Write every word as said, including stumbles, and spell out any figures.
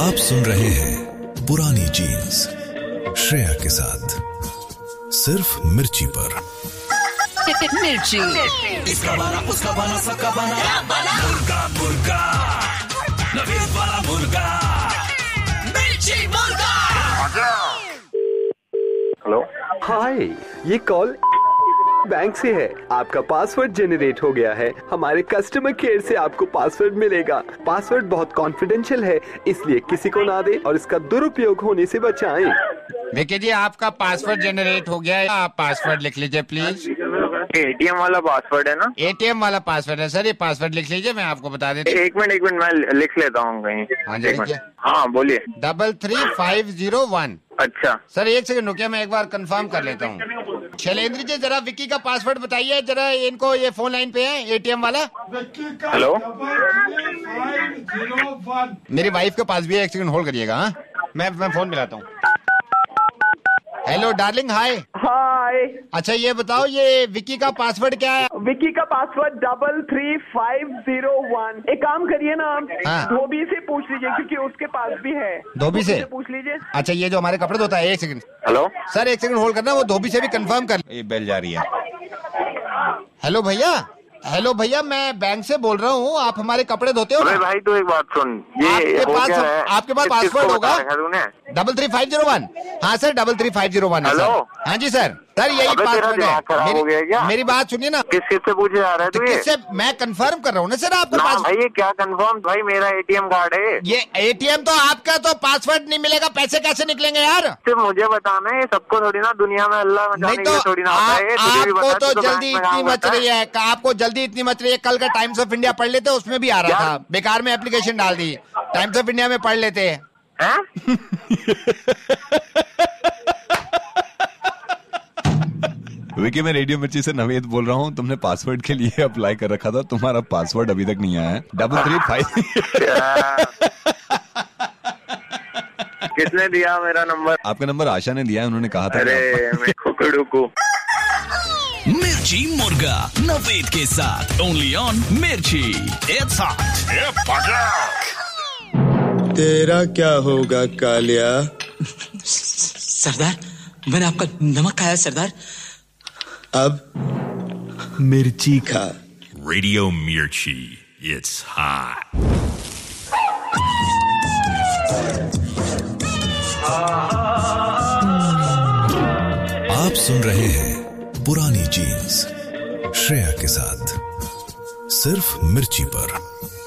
आप सुन रहे हैं पुरानी जीन्स श्रेया के साथ सिर्फ मिर्ची पर। मिर्ची, इसका बना उसका बना सबका बना मुर्गा मुर्गा नवीन वाला मुर्गा मिर्ची मुर्गा। हेलो, हाय, ये कॉल बैंक से है। आपका पासवर्ड जनरेट हो गया है। हमारे कस्टमर केयर से आपको पासवर्ड मिलेगा। पासवर्ड बहुत कॉन्फिडेंशियल है, इसलिए किसी को ना दे और इसका दुरुपयोग होने से बचाएं। देखिए जी, आपका पासवर्ड जनरेट हो गया है। आप पासवर्ड लिख लीजिए प्लीज। एटीएम वाला पासवर्ड है ना? एटीएम वाला पासवर्ड है सर। ये पासवर्ड लिख लीजिए, मैं आपको बता देता हूँ। एक मिनट एक मिनट मैं लिख लेता हूँ कहीं। हाँ जी, एक मिनट। लिखिए। हाँ बोलिए। Double three five zero one. अच्छा सर एक सेकंड रुकिए, मैं एक बार कंफर्म कर लेता हूँ। शैलेंद्र जी, जरा विक्की का पासवर्ड बताइए जरा। इनको ये फोन लाइन पे है एटीएम वाला। हेलो, मेरी वाइफ के पास भी है, एक सेकंड होल्ड करिएगा। हाँ, मैं मैं फोन मिलाता हूँ। हेलो डार्लिंग, हाय। हाय, अच्छा ये बताओ, ये विक्की का पासवर्ड क्या है? विकी का password double three five zero one. एक काम करिए ना, आप हाँ। धोबी से पूछ लीजिए क्योंकि उसके पास भी है। धोबी से पूछ लीजिए। अच्छा, ये जो हमारे कपड़े धोता है, एक सेकंड हेलो सर, एक सेकंड होल्ड करना। वो धोबी से भी कंफर्म कर। ये बेल जा रही है। हेलो भैया, हेलो भैया, मैं बैंक से बोल रहा हूँ। आप हमारे कपड़े धोते हो ना? अरे भाई तू एक बात सुन, ये आपके हो पास क्या है? आपके पास किस- किसको पासवर्ड होगा? बता रखा तूने? Double three five zero one. हाँ sir, double three five zero one है हेलो? सर। हाँ जी सर, सर यही अबे तेरा पासवर्ड दिमाग खराब है। हो गया मेरी, क्या? मेरी बात सुनिए ना। किस किस से पूछे जा रहा है तो तू ये? किससे? मैं कंफर्म कर रहा हूँ ना सर आपके ना पास। भाई ये क्या कंफर्म? भाई मेरा एटीएम कार्ड है। ये एटीएम तो आपका, तो पासवर्ड नहीं मिलेगा, पैसे कैसे निकलेंगे यार? सिर्फ मुझे बताना है, सबको थोड़ी ना, दुनिया में अल्लाह नहीं जाने तो के थोड़ी ना होता आप, है। तुझे भी आपको बता, तो तू जल्दी बैंक में इतनी काम मच करता है। रही है, आपको जल्दी इतनी मच रही है। कल का टाइम्स ऑफ इंडिया पढ़ लेते, उसमें भी आ रहा यार। था। बेकार में एप्लीकेशन डाल दी। टाइम्स ऑफ इंडिया में पढ़ लेते हैं। हैं? विकी, मैं रेडियो मिर्ची से नवेद बोल रहा हूँ। तुमने पासवर्ड के लिए अप्लाई कर रखा था, तुम्हारा पासवर्ड अभी तक नहीं आया है। Double three five. किसने दिया मेरा नंबर? आपका नंबर आशा ने दिया है, उन्होंने कहा था। अरे मैं खुकड़ू को। मिर्ची मुर्गा नवेद के साथ ओनली ऑन मिर्ची। It's hot. तेरा क्या होगा कालिया? सरदार, मैंने आपका नमक खाया सरदार। अब मिर्ची खा। रेडियो मिर्ची। It's hot. आप सुन रहे हैं पुरानी जीन्स श्रेया के साथ सिर्फ मिर्ची पर।